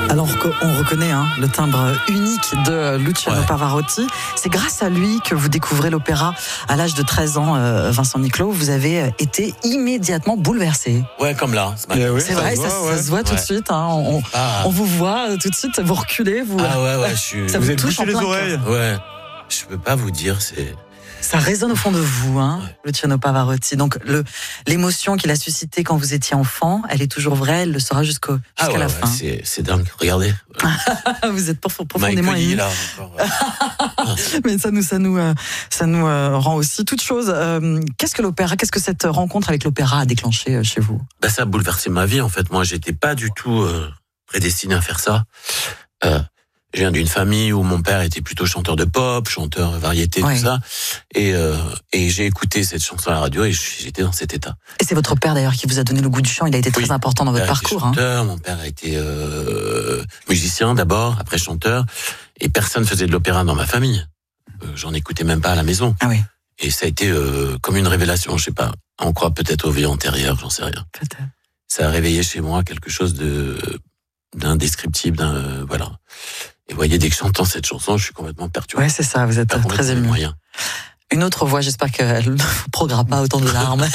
Alors qu'on reconnaît le timbre unique de Luciano Pavarotti. C'est grâce à lui que vous découvrez l'opéra à l'âge de 13 ans, Vincent Niclot. Vous avez été immédiatement bouleversé. Ouais, comme là. C'est vrai, ça se voit tout de suite. On vous voit tout de suite, vous reculez. Vous vous êtes bouché les oreilles. Ouais, je peux pas vous dire, ça résonne au fond de vous, Luciano Pavarotti. Donc l'émotion qu'il a suscitée quand vous étiez enfant, elle est toujours vraie, elle le sera jusqu'à la fin. C'est dingue, regardez. Vous êtes profondément ému. Là, mais ça nous rend aussi toute chose. Qu'est-ce que l'opéra, qu'est-ce que cette rencontre avec l'opéra a déclenché chez vous ? Ça a bouleversé ma vie en fait. Moi, j'étais pas du tout prédestiné à faire ça. Je viens d'une famille où mon père était plutôt chanteur de pop, chanteur variété, tout ça. Et j'ai écouté cette chanson à la radio et j'étais dans cet état. Et c'est votre père d'ailleurs qui vous a donné le goût du chant. Il a été très important dans votre parcours. Chanteur, mon père a été musicien d'abord, après chanteur. Et personne faisait de l'opéra dans ma famille. J'en écoutais même pas à la maison. Ah oui. Et ça a été comme une révélation, je sais pas. On croit peut-être aux vies antérieures, j'en sais rien. Peut-être. Ça a réveillé chez moi quelque chose d'indescriptible, voilà. Et vous voyez, dès que j'entends cette chanson, je suis complètement perturbé. Ouais, c'est ça, vous êtes très ému. Une autre voix, j'espère qu'elle ne vous prendra pas autant de larmes.